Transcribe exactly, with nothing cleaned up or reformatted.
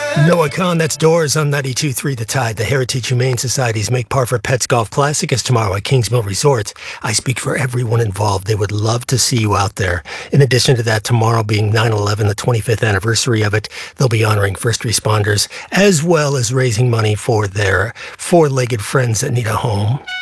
Noah Khan, that's Doors on ninety-two point three The Tide. The Heritage Humane Society's Make Par for Pets Golf Classic is tomorrow at Kingsmill Resort. I speak for everyone involved. They would love to see you out there. In addition to that, tomorrow being nine eleven, the twenty-fifth anniversary of it, they'll be honoring first responders as well as raising money for their four-legged friends that need a home.